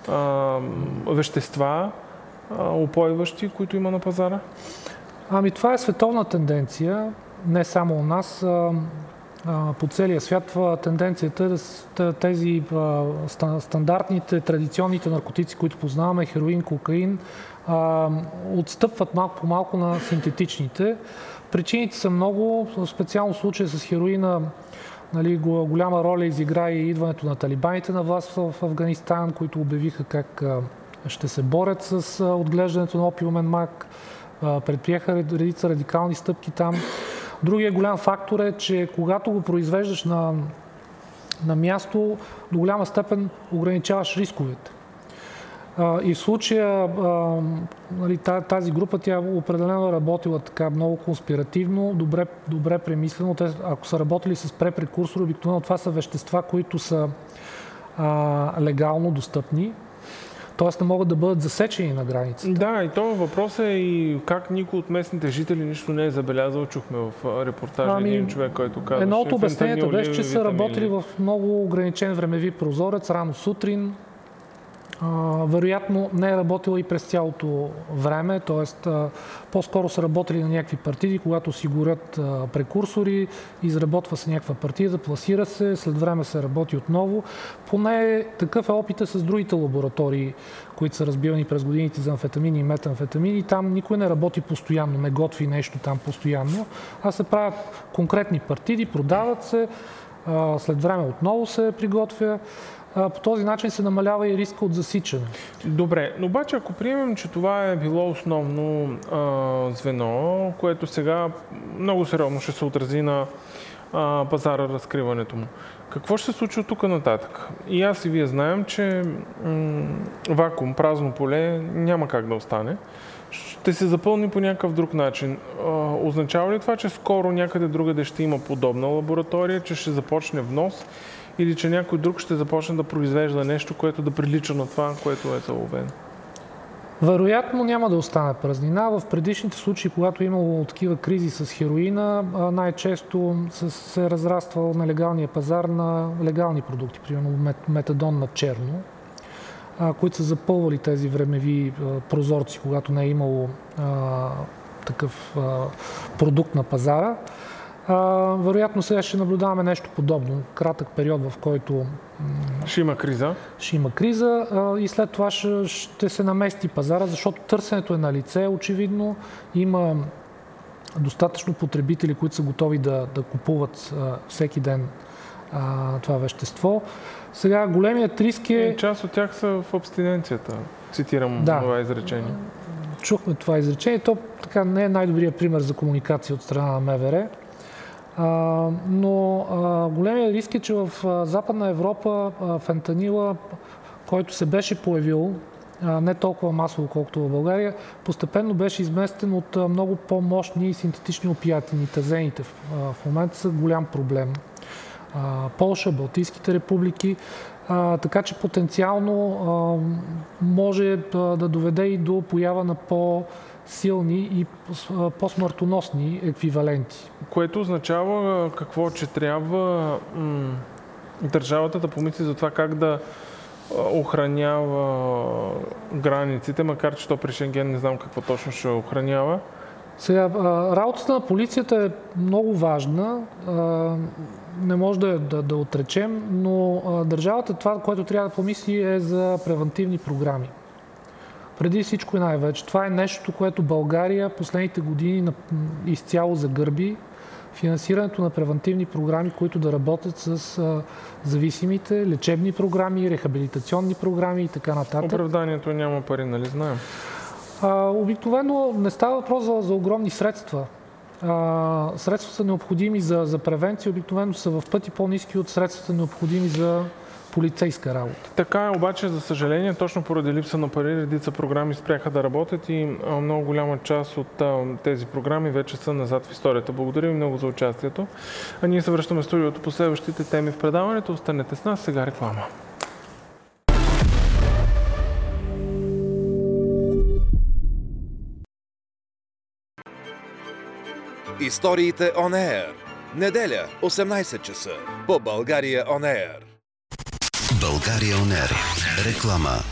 вещества, упойващи, които има на пазара? Това е световна тенденция, не само у нас. По целия свят тенденцията е тези стандартните, традиционните наркотици, които познаваме, хероин, кокаин, отстъпват малко по малко на синтетичните. Причините са много, специално в случая с хероина, голяма роля изигра и идването на талибаните на власт в Афганистан, които обявиха как ще се борят с отглеждането на опиумен мак, предприеха редица радикални стъпки там. Другия голям фактор е, че когато го произвеждаш на място, до голяма степен ограничаваш рисковете. И в случая тази група, тя определено е работила така много конспиративно, добре премислено. Ако са работили с прекурсори, обикновено това са вещества, които са легално достъпни, т.е. не могат да бъдат засечени на границата. Да, и това въпрос е и как никой от местните жители нищо не е забелязал. Чухме в репортажа един човек, който казва, едно от обясненията беше, че са работили в много ограничен времеви прозорец, рано сутрин. Вероятно не е работила и през цялото време, т.е. по-скоро са работили на някакви партиди, когато осигурят прекурсори, изработва се някаква партида, пласира се, след време се работи отново. Поне такъв е опита с другите лаборатории, които са разбивани през годините за амфетамини и метамфетамини. Там никой не работи постоянно, не готви нещо там постоянно, а се правят конкретни партиди, продават се, след време отново се приготвя. По този начин се намалява и риска от засичане. Добре, но обаче ако приемем, че това е било основно звено, което сега много сериозно ще се отрази на пазара, разкриването му, какво ще се случи от тук нататък? И аз и вие знаем, че вакуум, празно поле няма как да остане. Ще се запълни по някакъв друг начин. Означава ли това, че скоро някъде другаде ще има подобна лаборатория, че ще започне внос? Или че някой друг ще започне да произвежда нещо, което да прилича на това, което е заловено? Вероятно няма да остане празнина. В предишните случаи, когато е имало такива кризи с хероина, най-често се разраствал нелегалния пазар на легални продукти, примерно метадон на черно, които са запълвали тези времеви прозорци, когато не е имало такъв продукт на пазара. Вероятно сега ще наблюдаваме нещо подобно. Кратък период, в който ще има криза. Ще има криза и след това ще се намести пазара, защото търсенето е на лице, очевидно. Има достатъчно потребители, които са готови да купуват всеки ден това вещество. Сега големият риск е... Част от тях са в абстиненцията. Цитирам това изречение. Чухме това изречение. То така не е най-добрият пример за комуникация от страна на МВР. Но големият риск е, че в Западна Европа фентанила, който се беше появил не толкова масово, колкото в България, постепенно беше изместен от много по-мощни синтетични опиати. Нитазените в момента са голям проблем. Полша, Балтийските републики, така че потенциално може да доведе и до поява на по-силни и по-смъртоносни еквиваленти. Което означава какво? Че трябва държавата да помисли за това как да охранява границите, макар че то при Шенген не знам какво точно ще охранява. Сега, работата на полицията е много важна, не може да отречем, но държавата това, което трябва да помисли е за превантивни програми. Преди всичко и най-вече. Това е нещо, което България последните години изцяло загърби. Финансирането на превантивни програми, които да работят с зависимите, лечебни програми, рехабилитационни програми и така нататък. Оправданието няма пари, нали знаем? Обикновено не става въпрос за огромни средства. Средствата необходими за превенция обикновено са в пъти по-ниски от средствата необходими за полицейска работа. Така е, обаче, за съжаление, точно поради липса на пари, редица програми спряха да работят и много голяма част от тези програми вече са назад в историята. Благодаря ви много за участието. А ние се връщаме в студиото по следващите теми в предаването. Останете с нас, сега реклама. Историите on Air. Неделя, 18 часа. По България on Air. България on Air. Реклама.